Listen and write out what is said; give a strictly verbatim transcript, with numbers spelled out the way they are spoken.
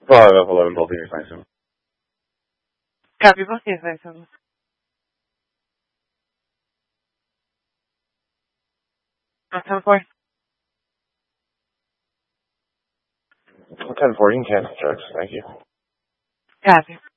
five F eleven, both units nine seven. Copy, both units nine seven. ten four. ten four, you can cancel checks. Thank you. Copy.